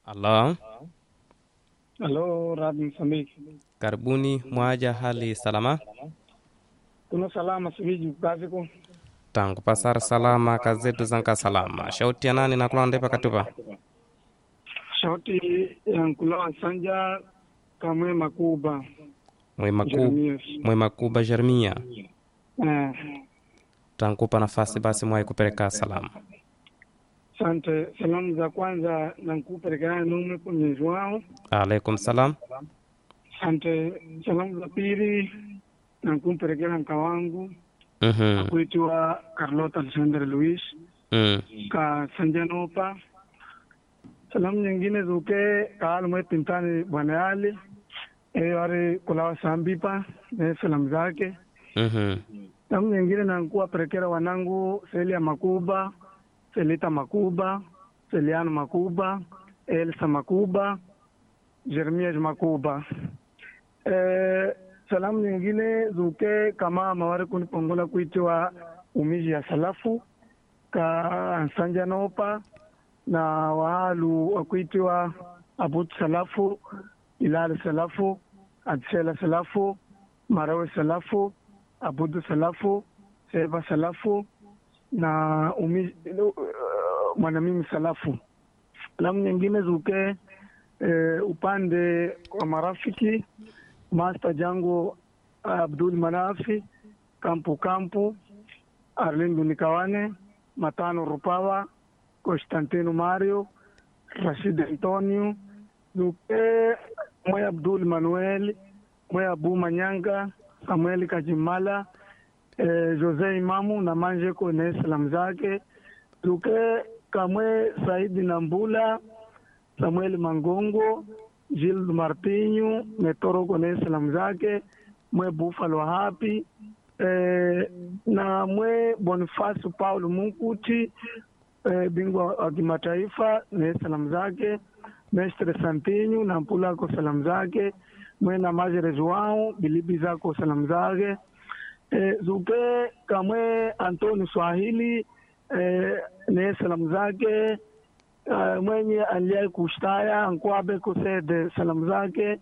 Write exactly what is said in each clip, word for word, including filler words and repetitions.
Allah. Halo, Radhi Msambiki. Karibuni mwaja, hali salama? Kuna salama siviji kazi ko. Tangu pasar salama, kazetu zanka salama. Shauti ya nani na kulande pakatupa? Shauti yankulawa sanja kamwe makuba. Mwe makuba, Jeremias. mwe makuba Jeremia. Eh, Tankupa nafasi basi mwai kupeleka salamu. sante salamu za kwanza na nkupelekana nume Mwenyezi wao. Alaikum salam. Sante salamu za pili na nkupelekana mka wangu. Mhm. Kuitiwa Carlota Alexander Luis. Mm. Ka Sanjanopa. Salamu nyingine zuke kaal mwe pintani Bwana Ali. E wale kulawa sambipa ne salamu zake. Mhm. Salamu nyingine na nkuwa pelekera wanangu Celia Makuba, Celita Makuba, Celiano Makuba, Elsa Makuba, Jeremias Makuba. Eh, salamu nyingine zuke kama mawari kunipongola kuitiwa umiji ya salafu ka Ansanja Nopa na wahalu wakuitiwa Abut Salafu, Ilal Salafu, Adsela Salafu, Marawe Salafu, Abudu Salafu, Seva Salafu na umi, uh, Mwanamimi Salafu. Salamu nyingine zuke uh, upande wa marafiki Master Jango Abdul Manafi, Kampu Kampu, Arlindo Nikawane, Matano Rupawa, Constantino Mario, Rashid Antonio, zuke Mwe Abdul Manuel, Mwe Abu Manyanga, Samuel Kajimala, eh, Jose Imamu na manje kone salamu zake. Tuke kamwe Saidi Nambula, Samuel Mangongo, Gilles Martinho, Metoro kone salamu zake. Mwe Buffalo Happy, eh, na mwe Boniface Paulo Munkuti, eh, bingwa wa kimataifa ne salamu zake. Mestre Santinho na Mpula ko salamu zake. Mwe na Majere Joao bilibi zako salamu zake. E, zuke kamwe Antoni Swahili e, ne salamu zake. E, mwenye aliye kushtaya Ankwabe kusede salamu zake.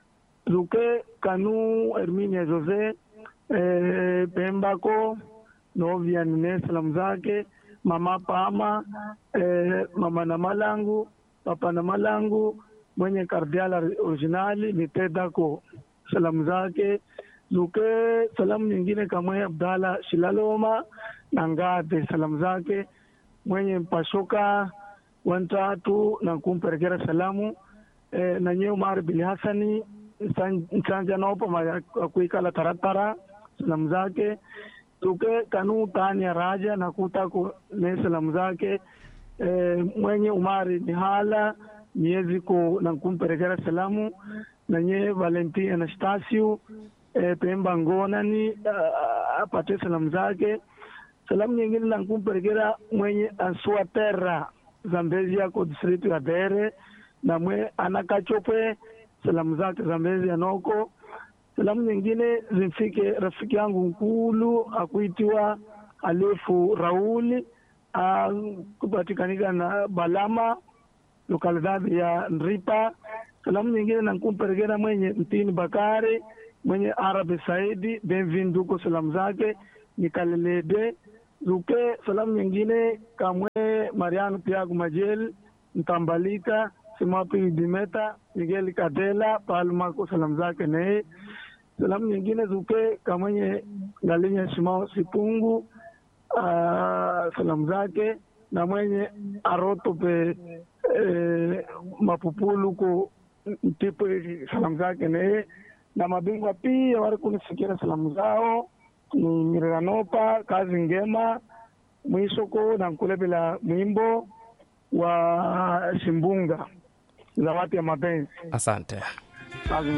Zuke Kanu Herminia Jose e, Pembako Novia ne salamu zake. Mama Pama e, Mama na Malangu, Papa na Malangu, mwenye kardiala originali Mitedako salamu zake. Zuke salamu nyingine kamwe Abdala Shilaloma na Ngade salamu zake. Mwenye Mpashoka Wantatu na kumperekera salamu. E, na nye Umar Bili Hassani Nsanja Nopo kuikala Taratara salamu zake. Zuke Kanu Tania Raja na kutako ne salamu zake. E, mwenye Umari Nihala miezi ko na kumperekera salamu. Na nye Valentin Anastasio E, Pemba Ngonani uh, apate salamu zake. Salamu nyingine na kumperekera mwenye Ansua Terra Zambezi yako district ya Dere na mwe Anakachope salamu zake Zambezi ya Noko. Salamu nyingine zimfike rafiki yangu Nkulu akuitiwa Alifu Rauli uh, kupatikanika na Balama lokalidadi ya Nripa. Salamu nyingine na kumperekera mwenye Mtini Bakari, mwenye Arabi Saidi Benvinduko salamu zake Nikalelede. Zuke salamu nyingine kamwe Mariano Piago Majel Mtambalika Simapi Dimeta Miguel Kadela Palma ko salamu zake ne. Salamu nyingine zuke kamwenye Ngalinya Simao Sipungu uh, salamu zake na mwenye Aroto pe eh, Mapupulu ko tipo salamu zake ne. Na mabingwa pia wale kunifikia salamu zao ni Miranopa kazi ngema mwisoko na nkule bila mwimbo wa Shimbunga za watu ya mapenzi. Asante. Kazi